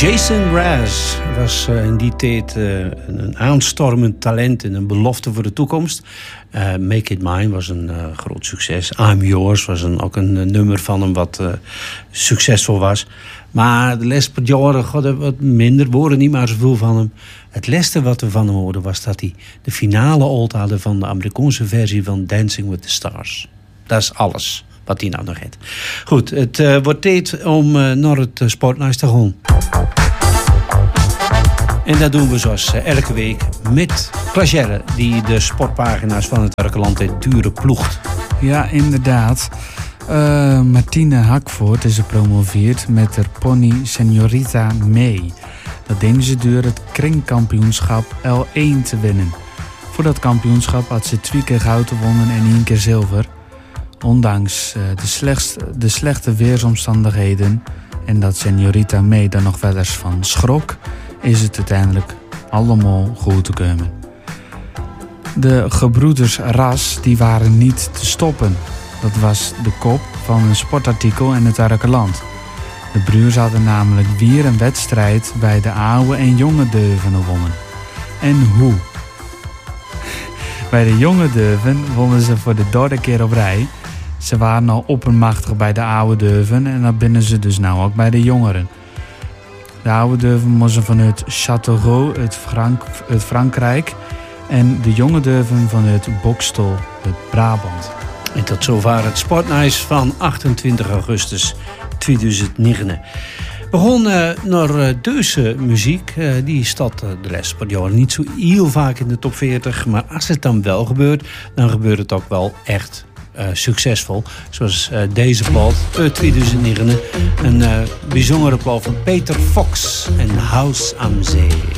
Jason Mraz was in die tijd een aanstormend talent en een belofte voor de toekomst. Make It Mine was een groot succes. I'm Yours was ook een nummer van hem wat succesvol was. Maar de les per jaren hadden wat minder, woorden niet meer zoveel van hem. Het laatste wat we van hem hoorden was dat hij de finale old hadden van de Amerikaanse versie van Dancing with the Stars. Dat is alles wat hij nou nog heeft. Goed, het wordt tijd om naar het sportnieuws te gaan. En dat doen we zoals elke week met Clagère, die de sportpagina's van het Arkeland in Dure ploegt. Ja, inderdaad. Martine Hakvoort is gepromoveerd met de pony Señorita May. Dat deden ze door het kringkampioenschap L1 te winnen. Voor dat kampioenschap had ze 2 keer goud gewonnen en 1 keer zilver. Ondanks de slechte weersomstandigheden en dat Señorita May daar nog wel eens van schrok, is het uiteindelijk allemaal goed te komen. De gebroeders Ras die waren niet te stoppen. Dat was de kop van een sportartikel in het Arkeland. De broers hadden namelijk weer een wedstrijd bij de oude en jonge deuven gewonnen. En hoe? Bij de jonge deuven wonnen ze voor de 3e keer op rij. Ze waren al oppermachtig bij de oude deuven en dan binnen ze dus nou ook bij de jongeren. De oude deuven moesten vanuit Châteauroux uit Frankrijk en de jonge deuven vanuit Boxtel uit Brabant. En tot zover het sportnieuws van 28 augustus 2009. We begonnen naar deze muziek. Die staat de les per jaar niet zo heel vaak in de top 40. Maar als het dan wel gebeurt, dan gebeurt het ook wel echt succesvol. Zoals deze plaat uit 2009. Een bijzondere plaat van Peter Fox en House am Zee.